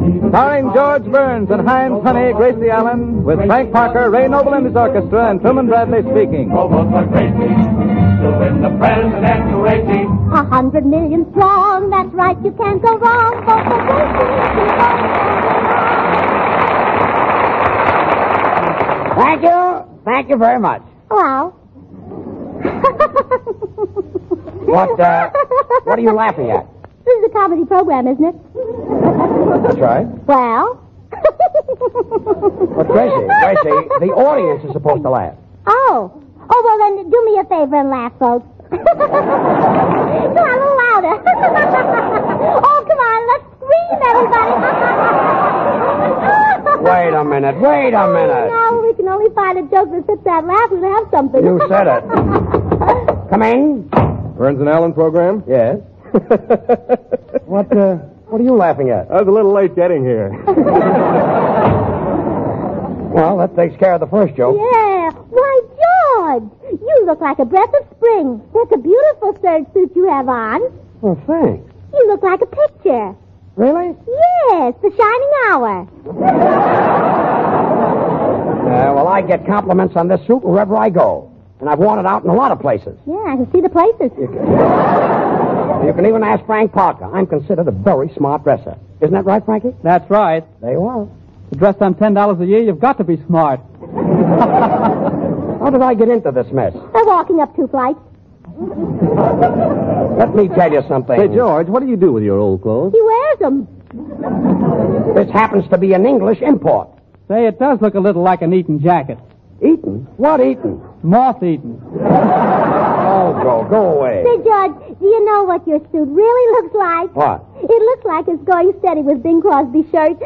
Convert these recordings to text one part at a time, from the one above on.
Starring George Burns and Heinz Honey, Gracie Allen, with Frank Parker, Ray Noble and his orchestra, and Truman Bradley speaking. Vote for Gracie to win the presidential race. 100 million strong, that's right, you can't go wrong. Vote for Gracie. Thank you. Thank you very much. Well. What are you laughing at? This is a comedy program, isn't it? That's right. Well? But Gracie, the audience is supposed to laugh. Oh, well then, do me a favor and laugh, folks. Come on, a little louder. Oh, come on, let's scream, everybody. Wait a minute. No, we can only find a joke that fits that laugh and have something. You said it. Come in. Burns and Allen program? Yes. What are you laughing at? I was a little late getting here. Well, that takes care of the first joke. Yeah. Why, George, you look like a breath of spring. That's a beautiful serge suit you have on. Oh, thanks. You look like a picture. Really? Yes, the shining hour. Well, I get compliments on this suit wherever I go. And I've worn it out in a lot of places. Yeah, I can see the places. You can even ask Frank Parker. I'm considered a very smart dresser. Isn't that right, Frankie? That's right. There you are. To dress on $10 a year, you've got to be smart. How did I get into this mess? By walking up 2 flights. Let me tell you something. Hey, George, what do you do with your old clothes? He wears them. This happens to be an English import. Say, it does look a little like an Eton jacket. Eaton? What Eaton? Moth-eaten. Oh, go away. Say, George, do you know what your suit really looks like? What? It looks like it's going steady with Bing Crosby's shirt.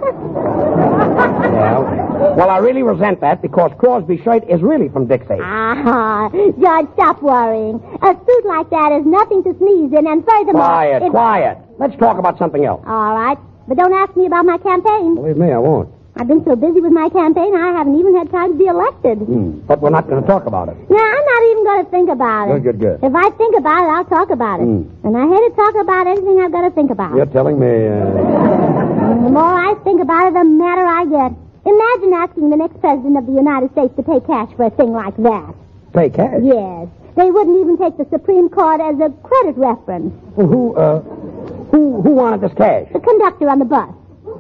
Yeah. Well, I really resent that because Crosby's shirt is really from Dixie. George, stop worrying. A suit like that is nothing to sneeze in, and furthermore... Quiet. Let's talk about something else. All right, but don't ask me about my campaign. Believe me, I won't. I've been so busy with my campaign, I haven't even had time to be elected. But we're not going to talk about it. No, I'm not even going to think about it. Good. If I think about it, I'll talk about it. And I hate to talk about anything I've got to think about. You're telling me... The more I think about it, the madder I get. Imagine asking the next president of the United States to pay cash for a thing like that. Pay cash? Yes. They wouldn't even take the Supreme Court as a credit reference. Well, who wanted this cash? The conductor on the bus.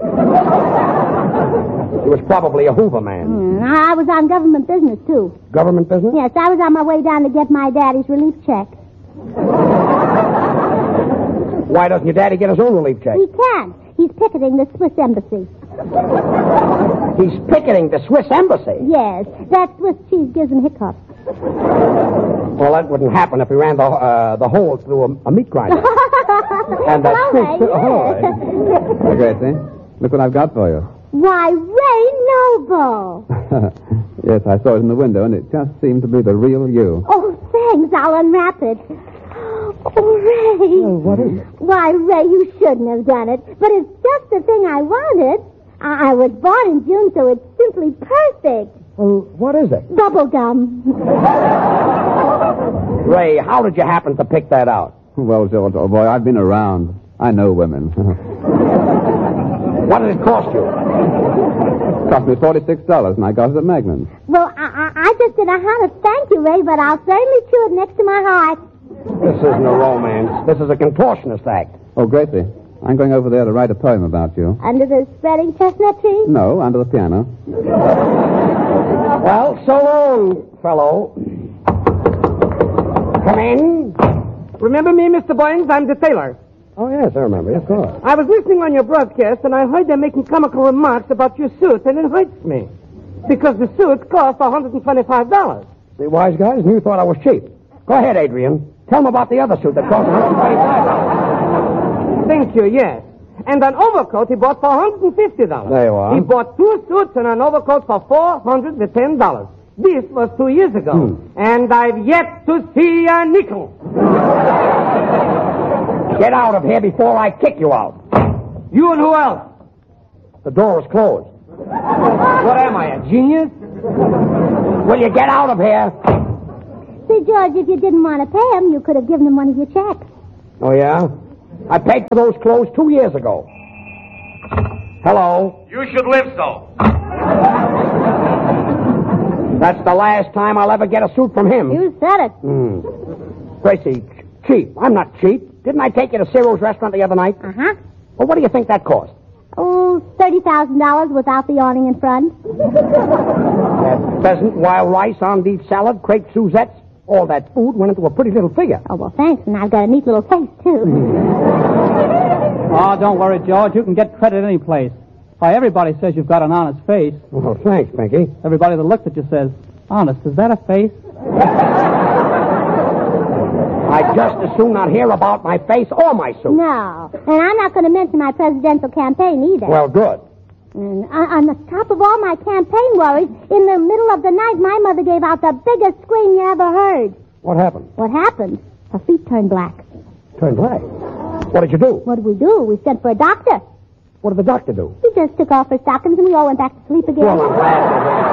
He was probably a Hoover man. I was on government business, too. Government business? Yes, I was on my way down to get my daddy's relief check. Why doesn't your daddy get his own relief check? He can't. He's picketing the Swiss embassy. He's picketing the Swiss embassy? Yes, that Swiss cheese gives him hiccups. Well, that wouldn't happen if he ran the hole through a meat grinder. And that Yes. Hey, Gracie, look what I've got for you. Why, Ray Noble. Yes, I saw it in the window, and it just seemed to be the real you. Oh, thanks. I'll unwrap it. Oh, Ray. What is it? Why, Ray, you shouldn't have done it. But it's just the thing I wanted. I was born in June, so it's simply perfect. Well, what is it? Bubble gum. Ray, how did you happen to pick that out? Well, George, oh boy, I've been around. I know women. What did it cost you? It cost me $46, and I got it at Magnum's. Well, I just didn't know how to thank you, Ray, but I'll certainly chew it next to my heart. This isn't a romance. This is a contortionist act. Oh, Gracie, I'm going over there to write a poem about you. Under the spreading chestnut tree? No, under the piano. Well, so long, fellow. Come in. Remember me, Mr. Burns? I'm the tailor. Oh, yes, I remember. Of course. I was listening on your broadcast, and I heard them making comical remarks about your suit, and it hurts me. Because the suit cost $125. See, wise guys, and you thought I was cheap. Go ahead, Adrian. Tell them about the other suit that cost $125. Thank you, yes. And an overcoat he bought for $150. There you are. He bought 2 suits and an overcoat for $410. This was 2 years ago. And I've yet to see a nickel. Get out of here before I kick you out. You and who else? The door is closed. What am I, a genius? Will you get out of here? See, George, if you didn't want to pay him, you could have given him one of your checks. Oh, yeah? I paid for those clothes 2 years ago. Hello? You should live so. That's the last time I'll ever get a suit from him. You said it. Gracie, cheap. I'm not cheap. Didn't I take you to Ciro's restaurant the other night? Uh-huh. Well, what do you think that cost? Oh, $30,000 without the awning in front. That pheasant, wild rice, endive salad, crepe Suzettes, all that food went into a pretty little figure. Oh, well, thanks, and I've got a neat little face, too. Oh, don't worry, George. You can get credit any place. Why, everybody says you've got an honest face. Oh, thanks, Pinky. Everybody that looks at you says, honest, is that a face? I'd just as soon not hear about my face or my suit. No, and I'm not going to mention my presidential campaign either. Well, good. And on the top of all my campaign worries, in the middle of the night, my mother gave out the biggest scream you ever heard. What happened? What happened? Her feet turned black. Turned black. What did you do? What did we do? We sent for a doctor. What did the doctor do? He just took off her stockings and we all went back to sleep again. Well, I'm glad.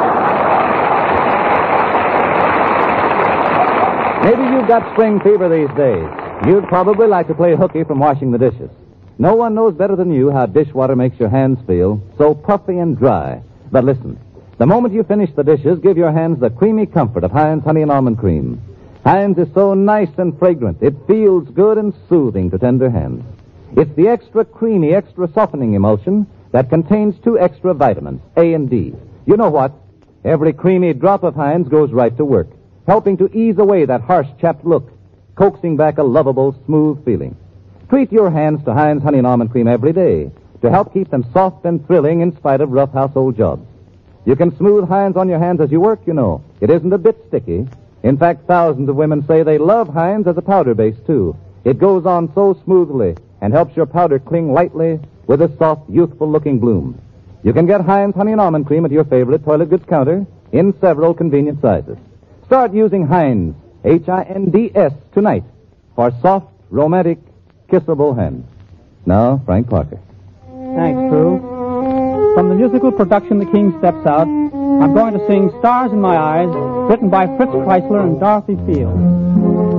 Maybe you've got spring fever these days. You'd probably like to play hooky from washing the dishes. No one knows better than you how dishwater makes your hands feel, so puffy and dry. But listen, the moment you finish the dishes, give your hands the creamy comfort of Heinz Honey and Almond Cream. Heinz is so nice and fragrant, it feels good and soothing to tender hands. It's the extra creamy, extra softening emulsion that contains 2 extra vitamins, A and D. You know what? Every creamy drop of Heinz goes right to work, helping to ease away that harsh, chapped look, coaxing back a lovable, smooth feeling. Treat your hands to Heinz Honey and Almond Cream every day to help keep them soft and thrilling in spite of rough household jobs. You can smooth Heinz on your hands as you work, you know. It isn't a bit sticky. In fact, thousands of women say they love Heinz as a powder base, too. It goes on so smoothly and helps your powder cling lightly with a soft, youthful-looking bloom. You can get Heinz Honey and Almond Cream at your favorite toilet goods counter in several convenient sizes. Start using Heinz, H-I-N-D-S, tonight for soft, romantic, kissable hands. Now, Frank Parker. Thanks, Prue. From the musical production The King Steps Out, I'm going to sing Stars in My Eyes, written by Fritz Kreisler and Dorothy Field.